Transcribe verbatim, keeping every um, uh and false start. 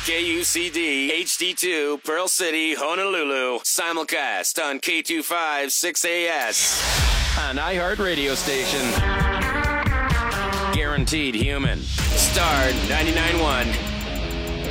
K U C D H D two, Pearl City, Honolulu. Simulcast on K two fifty-six A S. An iHeartRadio station. Guaranteed human. Star ninety-nine point one.